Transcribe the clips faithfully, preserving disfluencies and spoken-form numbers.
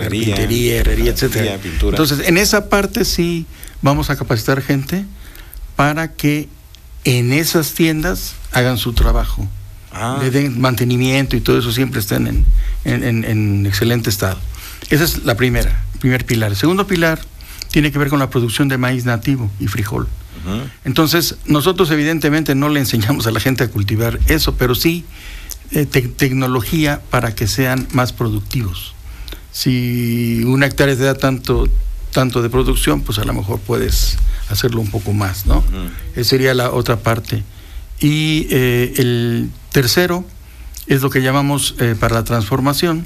carpintería, herrería, etcétera. Pintura. Entonces, en esa parte sí vamos a capacitar gente para que en esas tiendas hagan su trabajo, ah. le den mantenimiento y todo eso, siempre estén en, en, en, en excelente estado. Esa es la primera, primer pilar. El segundo pilar tiene que ver con la producción de maíz nativo y frijol. Uh-huh. Entonces, nosotros evidentemente no le enseñamos a la gente a cultivar eso, pero sí eh, te- tecnología para que sean más productivos. Si una hectárea te da tanto, tanto de producción, pues a lo mejor puedes hacerlo un poco más, ¿no? Uh-huh. Esa sería la otra parte. Y eh, el tercero es lo que llamamos eh, para la transformación,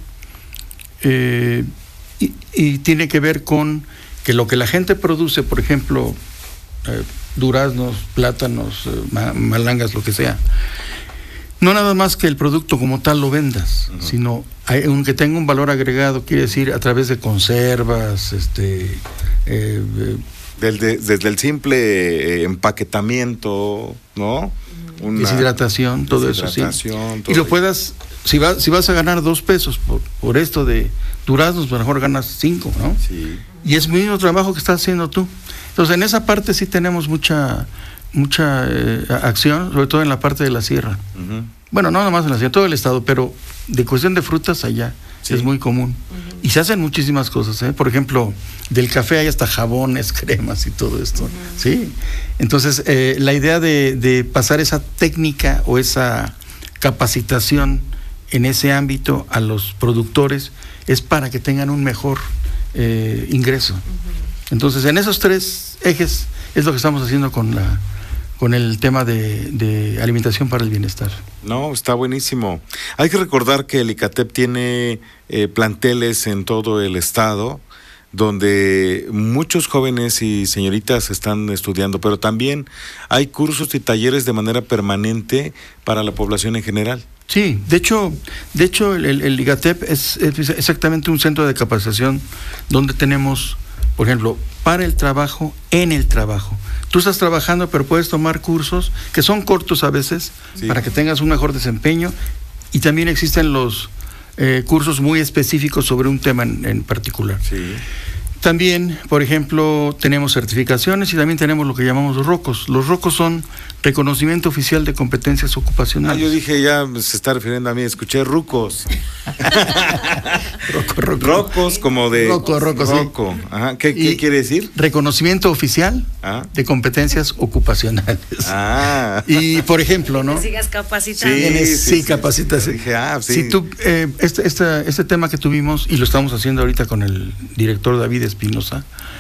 eh, y, y tiene que ver con que lo que la gente produce, por ejemplo, eh, duraznos, plátanos, eh, ma- malangas, lo que sea, no nada más que el producto como tal lo vendas, uh-huh. sino hay, aunque tenga un valor agregado, quiere decir a través de conservas, este... Eh, eh, Del de, desde el simple eh, empaquetamiento, ¿no? Una deshidratación, todo deshidratación, eso sí. Todo y lo puedas, si, va, si vas a ganar dos pesos por, por esto de duraznos, pues mejor ganas cinco, ¿no? Sí. Y es el mismo trabajo que estás haciendo tú. Entonces, en esa parte sí tenemos mucha mucha eh, acción, sobre todo en la parte de la sierra. Uh-huh. Bueno, no nada más en la sierra, todo el estado, pero de cuestión de frutas allá sí. es muy común. Uh-huh. Y se hacen muchísimas cosas, ¿eh? Por ejemplo, del café hay hasta jabones, cremas y todo esto, uh-huh. ¿sí? Entonces, eh, la idea de, de pasar esa técnica o esa capacitación en ese ámbito a los productores es para que tengan un mejor eh, ingreso. Uh-huh. Entonces, en esos tres ejes es lo que estamos haciendo con la con el tema de, de alimentación para el bienestar. No, está buenísimo. Hay que recordar que el ICATEP tiene eh, planteles en todo el estado, donde muchos jóvenes y señoritas están estudiando, pero también hay cursos y talleres de manera permanente para la población en general. Sí, de hecho, de hecho el, el ICATEP es, es exactamente un centro de capacitación donde tenemos, por ejemplo, para el trabajo, en el trabajo. Tú estás trabajando, pero puedes tomar cursos que son cortos a veces, sí. para que tengas un mejor desempeño, y también existen los eh, cursos muy específicos sobre un tema en, en particular. Sí. También, por ejemplo, tenemos certificaciones y también tenemos lo que llamamos ROCOS. Los ROCOS son reconocimiento oficial de competencias ocupacionales. Ah, yo dije, ya se está refiriendo a mí, escuché rucos. Roco, roco. Rocos, como de... Roco, roco, roco. Sí. Ajá. ¿Qué, ¿Qué quiere decir? Reconocimiento oficial ah. de competencias ocupacionales. Ah. Y, por ejemplo, ¿no? Que sigas capacitando. Sí, sí, sí, sí capacitación. Dije, ah, sí. Si tú, eh, este, este, este tema que tuvimos, y lo estamos haciendo ahorita con el director David Espinosa,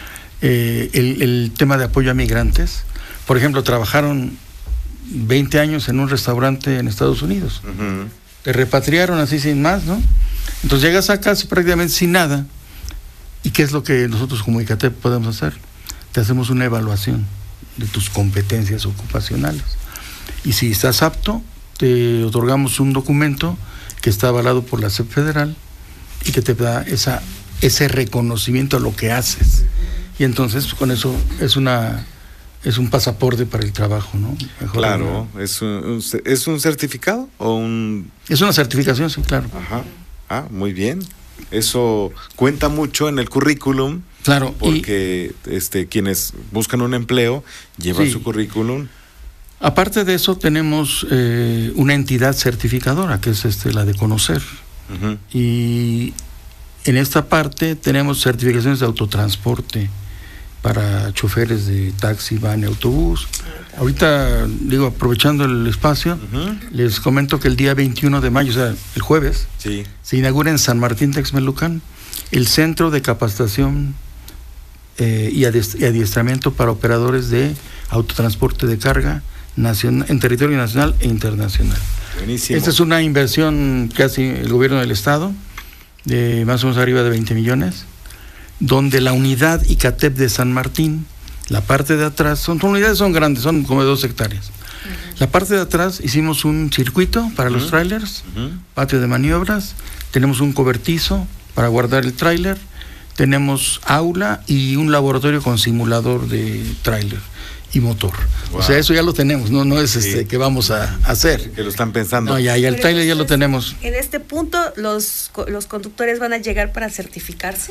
eh, el, el tema de apoyo a migrantes. Por ejemplo, trabajaron veinte años en un restaurante en Estados Unidos. Uh-huh. Te repatriaron así sin más, ¿no? Entonces llegas a casa prácticamente sin nada. ¿Y qué es lo que nosotros como ICATEP podemos hacer? Te hacemos una evaluación de tus competencias ocupacionales. Y si estás apto, te otorgamos un documento que está avalado por la SEP Federal y que te da esa, ese reconocimiento a lo que haces. Y entonces con eso es una... es un pasaporte para el trabajo, ¿no? Mejor claro, una... ¿es un, ¿es un certificado o un...? Es una certificación, sí, claro. Ajá, ah, muy bien. Eso cuenta mucho en el currículum. Claro. Porque y... este, quienes buscan un empleo llevan sí. su currículum. Aparte de eso, tenemos eh, una entidad certificadora, que es este, la de Conocer. Uh-huh. Y en esta parte tenemos certificaciones de autotransporte para choferes de taxi, van y autobús. Ahorita, digo, aprovechando el espacio, uh-huh. les comento que el día veintiuno de mayo, o sea, el jueves, sí. se inaugura en San Martín Texmelucan el Centro de Capacitación eh, y Adiestramiento para Operadores de Autotransporte de Carga nacional, en territorio nacional e internacional. Buenísimo. Esta es una inversión que hace el gobierno del estado, de más o menos arriba de veinte millones, donde la unidad ICATEP de San Martín, la parte de atrás, son, son unidades son grandes, son como de dos hectáreas. Uh-huh. La parte de atrás hicimos un circuito para uh-huh. los trailers, uh-huh. patio de maniobras, tenemos un cobertizo para guardar el tráiler, tenemos aula y un laboratorio con simulador de tráiler y motor. Wow. O sea, eso ya lo tenemos, no no es sí. este que vamos a hacer. Que lo están pensando. No, ya, ya el tráiler ya lo tenemos. En este punto, los, los conductores van a llegar para certificarse.